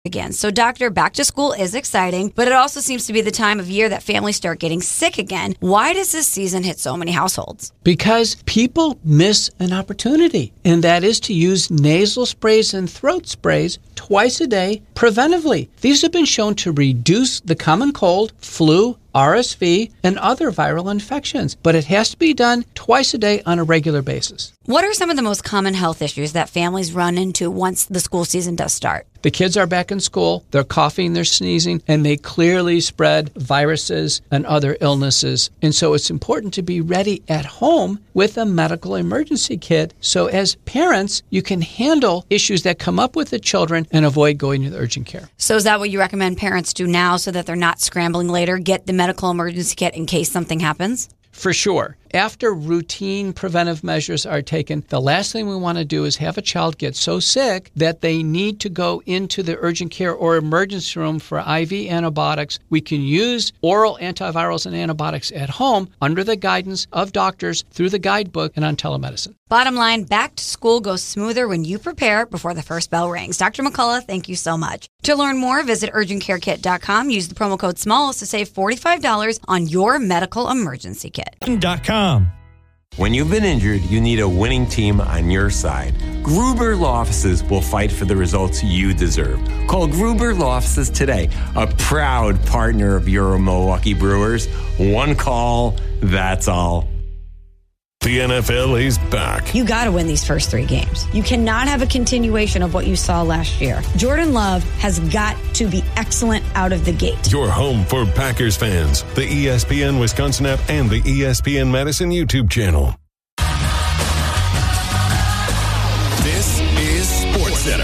again. So, doctor, back to school is exciting, but it also seems to be the time of year that families start getting sick again. Why does this season hit so many households? Because people miss an opportunity, and that is to use nasal sprays and throat sprays twice a day preventively. These have been shown to reduce the common cold, flu, RSV, and other viral infections, but it has to be done twice a day on a regular basis. What are some of the most common health issues that families run into once the school season does start? The kids are back in school, they're coughing, they're sneezing, and they clearly spread viruses and other illnesses. And so it's important to be ready at home with a medical emergency kit. So as parents, you can handle issues that come up with the children and avoid going to the urgent care. So is that what you recommend parents do now so that they're not scrambling later? Get the medical emergency kit in case something happens? For sure. After routine preventive measures are taken, the last thing we want to do is have a child get so sick that they need to go into the urgent care or emergency room for IV antibiotics. We can use oral antivirals and antibiotics at home under the guidance of doctors through the guidebook and on telemedicine. Bottom line, back to school goes smoother when you prepare before the first bell rings. Dr. McCullough, thank you so much. To learn more, visit urgentcarekit.com. Use the promo code SMALLS to save $45 on your medical emergency kit. When you've been injured, you need a winning team on your side. Gruber Law Offices will fight for the results you deserve. Call Gruber Law Offices today, a proud partner of your Milwaukee Brewers. One call, that's all. The NFL is back. You got to win these first 3 games. You cannot have a continuation of what you saw last year. Jordan Love has got to be excellent out of the gate. Your home for Packers fans, the ESPN Wisconsin app and the ESPN Madison YouTube channel. This is SportsCenter.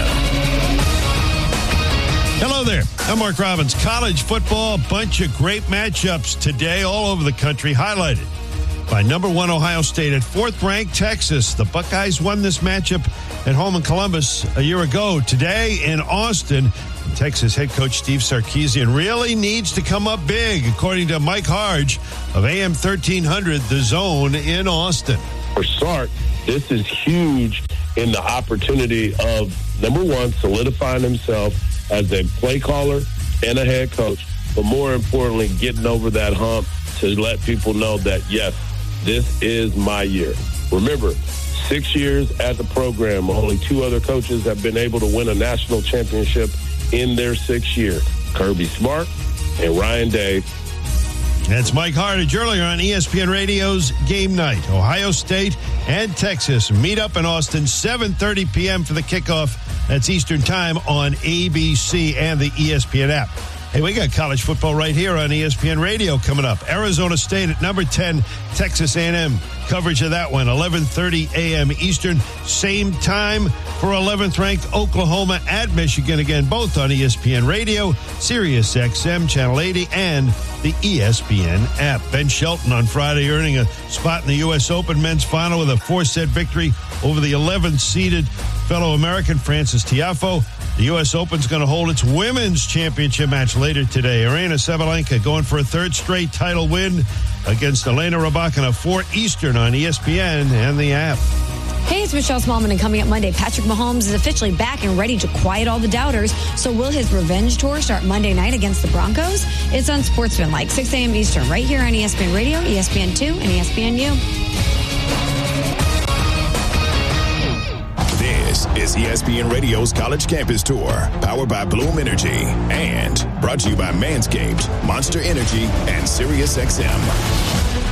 Hello there. I'm Mark Robbins. College football, a bunch of great matchups today all over the country, highlighted by number 1 Ohio State at 4th-ranked Texas. The Buckeyes won this matchup at home in Columbus a year ago. Today in Austin, Texas head coach Steve Sarkisian really needs to come up big, according to Mike Harge of AM 1300, The Zone in Austin. For Sark, this is huge in the opportunity of, number 1, solidifying himself as a play caller and a head coach, but more importantly, getting over that hump to let people know that, yes, this is my year. Remember, 6 years at the program, only 2 other coaches have been able to win a national championship in their 6th year. Kirby Smart and Ryan Day. That's Mike Harge earlier on ESPN Radio's Game Night. Ohio State and Texas meet up in Austin, 7:30 p.m. for the kickoff. That's Eastern Time on ABC and the ESPN app. Hey, we got college football right here on ESPN Radio coming up. Arizona State at number 10, Texas A&M. Coverage of that one, 11:30 a.m. Eastern. Same time for 11th-ranked Oklahoma at Michigan. Again, both on ESPN Radio, Sirius XM, Channel 80, and the ESPN app. Ben Shelton on Friday earning a spot in the U.S. Open men's final with a 4-set victory over the 11th-seeded fellow American Francis Tiafoe. The U.S. Open's going to hold its women's championship match later today. Aryna Sabalenka going for a 3rd straight title win against Elena Rybakina, 4 Eastern on ESPN and the app. Hey, it's Michelle Smallman, and coming up Monday, Patrick Mahomes is officially back and ready to quiet all the doubters. So will his revenge tour start Monday night against the Broncos? It's on Sportsman, like 6 a.m. Eastern, right here on ESPN Radio, ESPN2, and ESPNU. This is ESPN Radio's College Campus Tour, powered by Bloom Energy, and brought to you by Manscaped, Monster Energy, and SiriusXM.